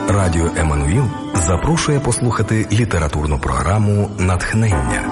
Радіо Еммануїл запрошує послухати літературну програму «Натхнення».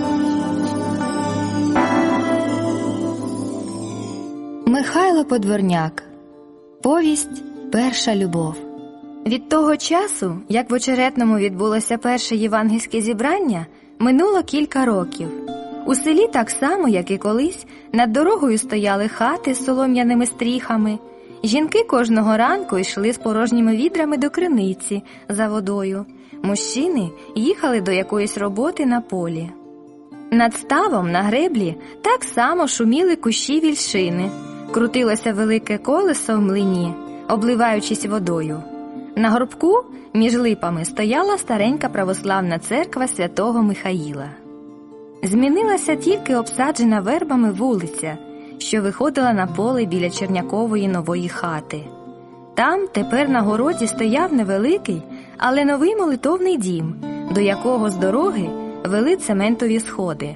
Михайло Подворняк. Повість «Перша любов». Від того часу, як в Очеретному відбулося перше євангельське зібрання, минуло кілька років. У селі так само, як і колись, над дорогою стояли хати з солом'яними стріхами. Жінки кожного ранку йшли з порожніми відрами до криниці за водою. Мужчини їхали до якоїсь роботи на полі. Над ставом на греблі так само шуміли кущі вільшини. Крутилося велике колесо в млині, обливаючись водою. На горбку між липами стояла старенька православна церква святого Михаїла. Змінилася тільки обсаджена вербами вулиця, що виходила на поле біля Чернякової нової хати. Там тепер на городі стояв невеликий, але новий молитовний дім, до якого з дороги вели цементові сходи.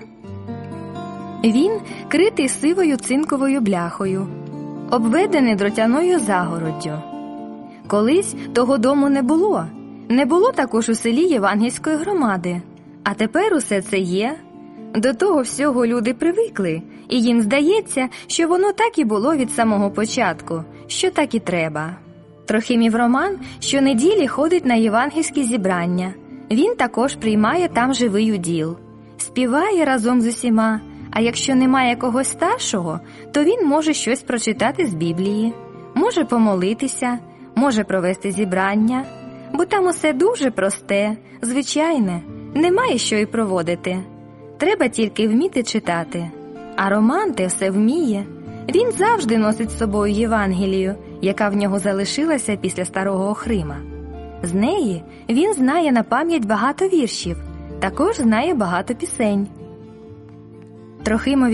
Він критий сивою цинковою бляхою, обведений дротяною загороддю. Колись того дому не було. Не було також у селі євангельської громади. А тепер усе це є. До того всього люди привикли, і їм здається, що воно так і було від самого початку, що так і треба. Трохимів Роман щонеділі ходить на євангельські зібрання. Він також приймає там живий уділ. Співає разом з усіма, а якщо немає когось старшого, то він може щось прочитати з Біблії, може помолитися, може провести зібрання, бо там усе дуже просте, звичайне, немає що й проводити. Треба тільки вміти читати. А Роман те все вміє. Він завжди носить з собою Євангелію, яка в нього залишилася після старого Охрима. З неї він знає на пам'ять багато віршів, також знає багато пісень. Трохимові